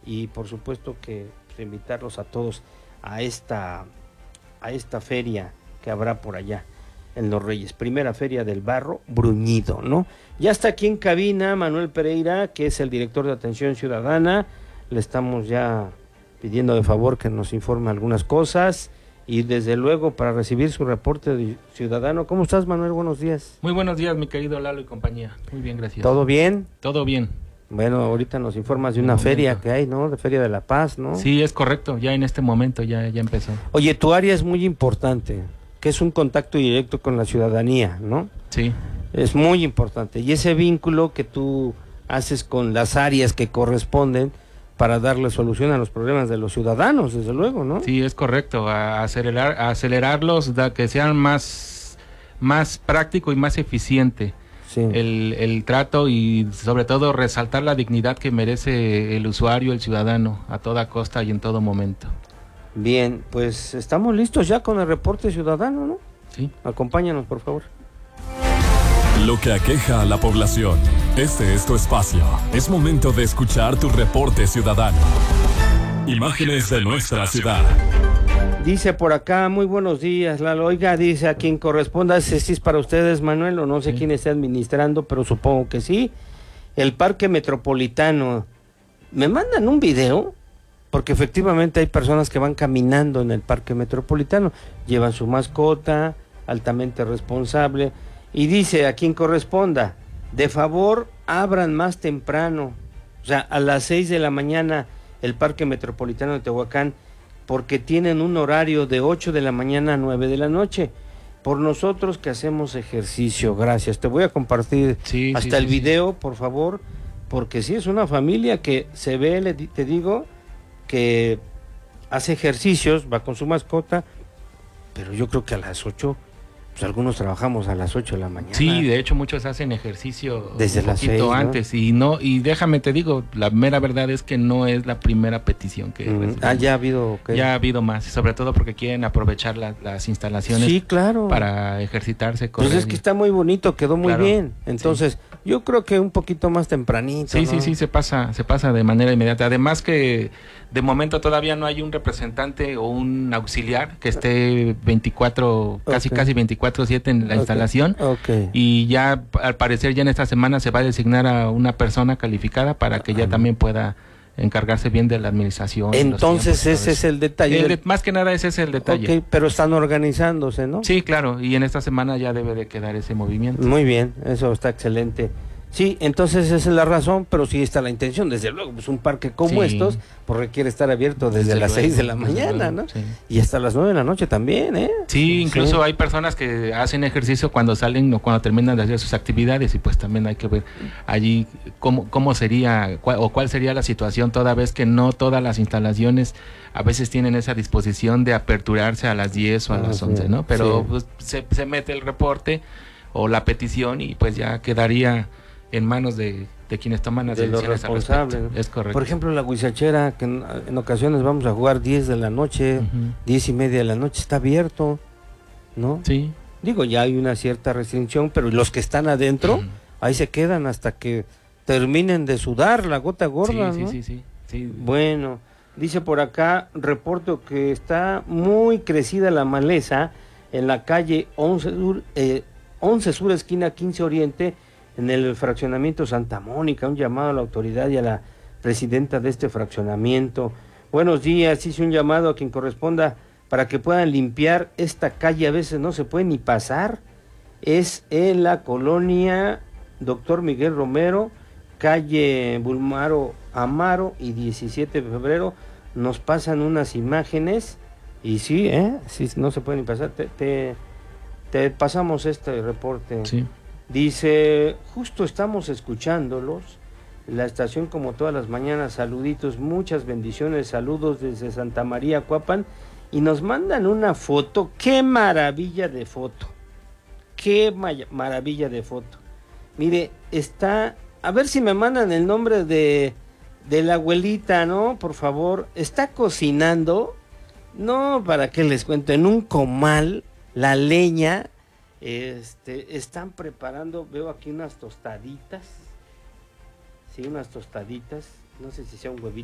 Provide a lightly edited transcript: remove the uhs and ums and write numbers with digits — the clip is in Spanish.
y por supuesto que pues, invitarlos a todos a esta feria que habrá por allá en Los Reyes, primera feria del barro bruñido, ¿no? Ya está aquí en cabina Manuel Pereira, que es el director de Atención Ciudadana. Le estamos ya pidiendo de favor que nos informe algunas cosas y desde luego para recibir su reporte de ciudadano. ¿Cómo estás, Manuel? Buenos días. Muy buenos días, mi querido Lalo y compañía. Muy bien, gracias. ¿Todo bien? Todo bien. Bueno, ahorita nos informas de una feria que hay, ¿no? De Feria de la Paz, ¿no? Sí, es correcto, ya en este momento ya empezó. Oye, tu área es muy importante, que es un contacto directo con la ciudadanía, ¿no? Sí. Es muy importante. Y ese vínculo que tú haces con las áreas que corresponden para darle solución a los problemas de los ciudadanos, desde luego, ¿no? Sí, es correcto, a acelerarlos, que sean más práctico y más eficiente. Sí. El trato y sobre todo resaltar la dignidad que merece el usuario, el ciudadano, a toda costa y en todo momento. Bien, pues estamos listos ya con el reporte ciudadano, ¿no? Sí. Acompáñanos, por favor. Lo que aqueja a la población. Este es tu espacio. Es momento de escuchar tu reporte ciudadano. Imágenes de nuestra ciudad. Dice por acá, muy buenos días, Lalo. Oiga, dice a quien corresponda, si es para ustedes, Manuel, o no sé quién esté administrando, pero supongo que sí. El Parque Metropolitano. ¿Me mandan un video? Porque efectivamente hay personas que van caminando en el Parque Metropolitano, llevan su mascota, altamente responsable, y dice a quien corresponda, de favor, abran más temprano, o sea, a las 6 de la mañana el Parque Metropolitano de Tehuacán, porque tienen un horario de 8 de la mañana a 9 de la noche. Por nosotros que hacemos ejercicio, gracias. Te voy a compartir el video, por favor, porque sí es una familia que se ve, te digo, que hace ejercicios, va con su mascota, pero yo creo que a las 8, pues algunos trabajamos a las 8 de la mañana. Sí, de hecho muchos hacen ejercicio desde un las poquito 6, antes, ¿no? y déjame te digo, la mera verdad es que no es la primera petición que ya ha habido, okay. Ya ha habido más, sobre todo porque quieren aprovechar las instalaciones. Sí, claro. Para ejercitarse. Correr. Pues es que está muy bonito, quedó muy bien. Entonces, yo creo que un poquito más tempranito. Sí, ¿no? sí, se pasa de manera inmediata. Además que de momento todavía no hay un representante o un auxiliar que esté casi 24/7 en la instalación. Y ya al parecer ya en esta semana se va a designar a una persona calificada para que ya también pueda encargarse bien de la administración. Entonces ese es el detalle. Más que nada ese es el detalle. Pero están organizándose, ¿no? Sí, claro, y en esta semana ya debe de quedar ese movimiento. Muy bien, eso está excelente. Sí, entonces esa es la razón, pero sí está la intención, desde luego, pues un parque como estos, pues requiere estar abierto desde las 6 de la mañana, ¿no? Sí. Y hasta las 9 de la noche también, ¿eh? Sí, incluso hay personas que hacen ejercicio cuando salen o cuando terminan de hacer sus actividades y pues también hay que ver allí cómo sería o cuál sería la situación, toda vez que no todas las instalaciones a veces tienen esa disposición de aperturarse a las 10 o a las 11, ¿no? Pero pues, se mete el reporte o la petición y pues ya quedaría en manos de quienes toman las decisiones al respecto. Es correcto. Por ejemplo, la Huizacchera, que en ocasiones vamos a jugar 10 de la noche, 10:30 de la noche, está abierto, ¿no? Sí. Digo, ya hay una cierta restricción, pero los que están adentro, ahí se quedan hasta que terminen de sudar la gota gorda, ¿no? Sí. Bueno, dice por acá, reporto que está muy crecida la maleza en la calle 11 Sur, esquina 15 Oriente, en el fraccionamiento Santa Mónica. Un llamado a la autoridad y a la presidenta de este fraccionamiento. Buenos días, hice un llamado a quien corresponda para que puedan limpiar esta calle, a veces no se puede ni pasar. Es en la colonia Doctor Miguel Romero, calle Bulmaro Amaro y 17 de febrero. Nos pasan unas imágenes y sí, no se puede ni pasar. Te pasamos este reporte. Sí. Dice, justo estamos escuchándolos, la estación como todas las mañanas, saluditos, muchas bendiciones, saludos desde Santa María, Cuapan, y nos mandan una foto, qué maravilla de foto, maravilla de foto. Mire, está, a ver si me mandan el nombre de la abuelita, ¿no? Por favor, está cocinando, no, para que les cuento, en un comal, la leña. Están preparando, veo aquí unas tostaditas, no sé si sea un huevito